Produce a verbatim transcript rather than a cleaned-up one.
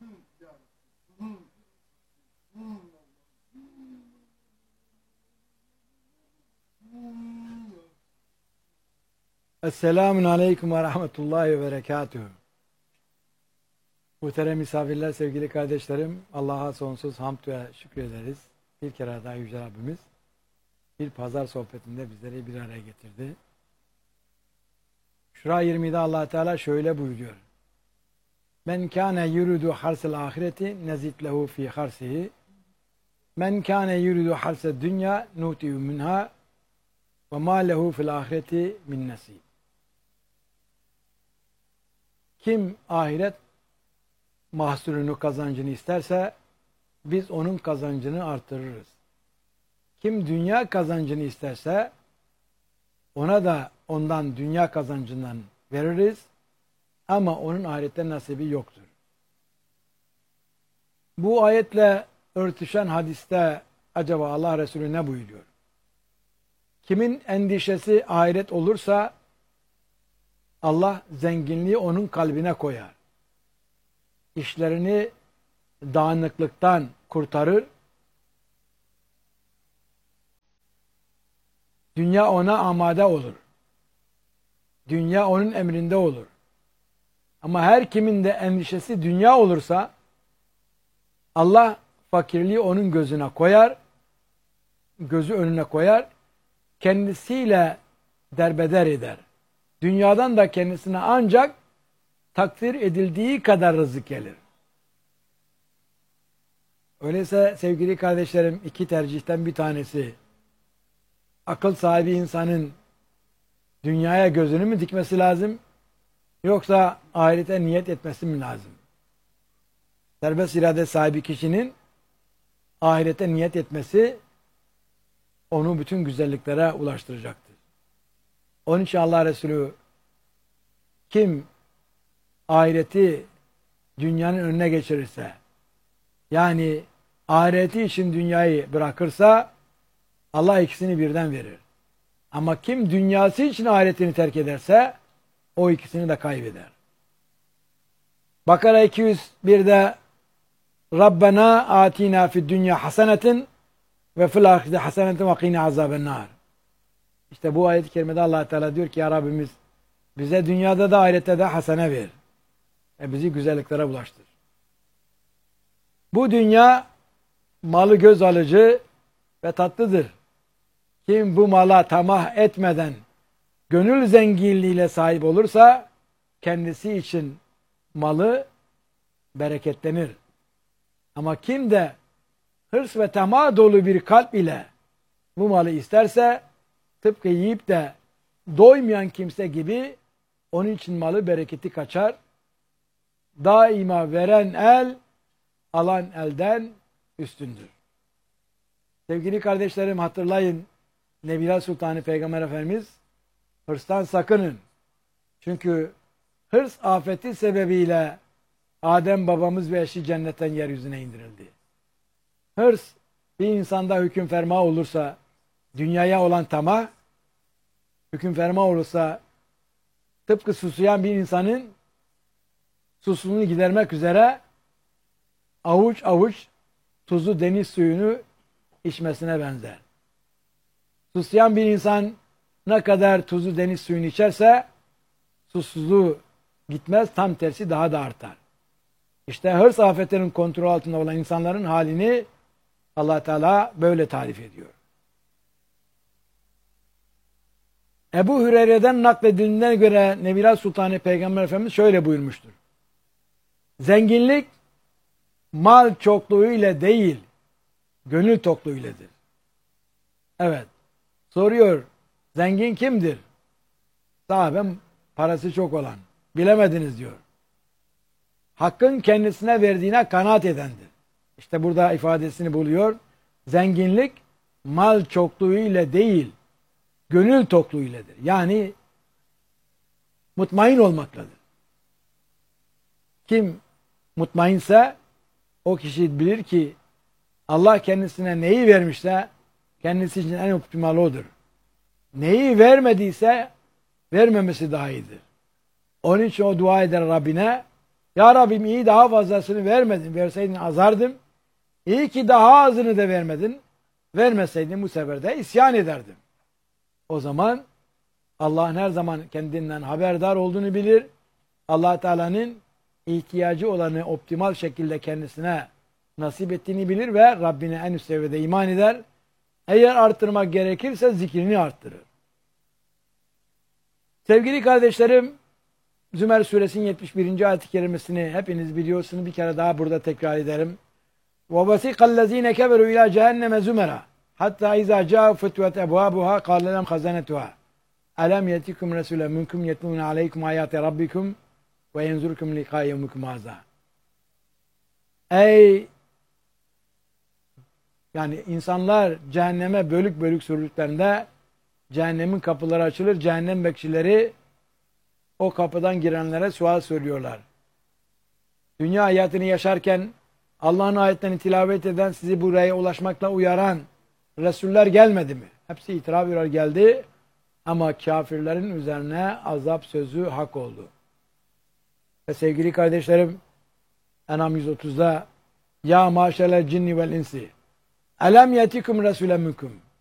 Esselamun Aleyküm ve Rahmetullahi ve Berekatuhu. Muhterem misafirler, sevgili kardeşlerim, Allah'a sonsuz hamd ve şükrederiz. Bir kere daha Yüce Rabbimiz bir pazar sohbetinde bizleri bir araya getirdi. Şura yirmide Allah Teala şöyle buyuruyor. Men kâne yuridu harsel ahireti nezid lehu fî harsihi. Men kâne yuridu harsel dünya nuti'u minha ve mâ lehu fil ahireti min nasib. Kim ahiret mahsulünü, kazancını isterse biz onun kazancını artırırız. Kim dünya kazancını isterse ona da ondan dünya kazancından veririz ama onun ahirette nasibi yoktur. Bu ayetle örtüşen hadiste acaba Allah Resulü ne buyuruyor? Kimin endişesi ahiret olursa Allah zenginliği onun kalbine koyar. İşlerini dağınıklıktan kurtarır. Dünya ona amade olur. Dünya onun emrinde olur. Ama her kimin de endişesi dünya olursa Allah fakirliği onun gözüne koyar. Gözü önüne koyar. Kendisiyle derbeder eder. Dünyadan da kendisine ancak takdir edildiği kadar rızık gelir. Öyleyse sevgili kardeşlerim, iki tercihten bir tanesi, akıl sahibi insanın dünyaya gözünü mü dikmesi lazım, yoksa ahirete niyet etmesi mi lazım? Serbest irade sahibi kişinin ahirete niyet etmesi onu bütün güzelliklere ulaştıracaktır. Onun için Allah Resulü kim ahireti dünyanın önüne geçirirse, yani ahireti için dünyayı bırakırsa Allah ikisini birden verir. Ama kim dünyası için ahiretini terk ederse o ikisini de kaybeder. Bakara iki yüz birde Rabbena atina fid dünya hasenetin ve fil ahireti hasenetin ve qina azabennar. İşte bu ayet-i kerimede Allah Teala diyor ki ya Rabbimiz bize dünyada da ahirette de hasene ver. E bizi güzelliklere bulaştır. Bu dünya malı göz alıcı ve tatlıdır. Kim bu mala tamah etmeden gönül zenginliğiyle sahip olursa kendisi için malı bereketlenir. Ama kim de hırs ve tamah dolu bir kalp ile bu malı isterse tıpkı yiyip de doymayan kimse gibi onun için malı bereketi kaçar. Daima veren el alan elden üstündür. Sevgili kardeşlerim, hatırlayın, Nebiler Sultanı Peygamber Efendimiz hırstan sakının. Çünkü hırs afeti sebebiyle Adem babamız ve eşi cennetten yeryüzüne indirildi. Hırs bir insanda hüküm ferma olursa, dünyaya olan tamah hüküm ferma olursa tıpkı susayan bir insanın susuzluğunu gidermek üzere avuç avuç tuzlu deniz suyunu içmesine benzer. Susayan bir insan ne kadar tuzlu deniz suyunu içerse susuzluğu gitmez, tam tersi daha da artar. İşte hırs afetlerinin kontrol altında olan insanların halini Allah Teala böyle tarif ediyor. Ebu Hüreyre'den nakledildiğine göre Nebiler Sultanı Peygamber Efendimiz şöyle buyurmuştur. Zenginlik mal çokluğu ile değil, gönül tokluğu iledir. Evet. Soruyor, zengin kimdir? Sahabem parası çok olan. Bilemediniz diyor. Hakkın kendisine verdiğine kanaat edendir. İşte burada ifadesini buluyor. Zenginlik mal çokluğu ile değil, gönül tokluğu iledir. Yani mutmain olmakladır. Kim mutmainse o kişi bilir ki Allah kendisine neyi vermişse kendisi için en optimal odur. Neyi vermediyse vermemesi daha iyidir. Onun için o dua eder Rabbine, Ya Rabbim iyi daha fazlasını vermedin. Verseydin azardım. İyi ki daha azını da vermedin. Vermeseydin bu sefer de isyan ederdim. O zaman Allah'ın her zaman kendinden haberdar olduğunu bilir. Allah Teala'nın ihtiyacı olanı optimal şekilde kendisine nasip ettiğini bilir ve Rabbine en üst seviyede iman eder. Eğer arttırmak gerekirse zikrini arttırır. Sevgili kardeşlerim, Zümer suresinin yetmiş birinci ayet-i kerimesini hepiniz biliyorsunuz. Bir kere daha burada tekrar ederim. وَوَسِقَ الَّذ۪ينَ كَبَرُوا اِلٰى جَهَنَّمَ زُمَرًا حَتَّى اِذَا جَاءُوا فُتْوَتْ اَبْوَابُهَا قَالَ لَهُمْ خَزَنَتُهَا أَلَمْ يَأْتِكُمْ رَسُولٌ مِنْكُمْ يَتْلُونَ عَلَيْكُمْ آيَاتِ رَبِّكُمْ وَيَنْصُرُكُمْ لِقَاءَ يَوْمِكُمْ هَٰذَا. Ey yani insanlar cehenneme bölük bölük sürdüklerinde cehennemin kapıları açılır. Cehennem bekçileri o kapıdan girenlere sual soruyorlar. Dünya hayatını yaşarken Allah'ın ayetlerini tilavet eden, sizi buraya ulaşmakla uyaran Resuller gelmedi mi? Hepsi itiraf ediyor geldi ama kafirlerin üzerine azap sözü hak oldu. Ve sevgili kardeşlerim, En'am yüz otuzda Ya maşerel cinni vel insi elem yetikum resulen minkum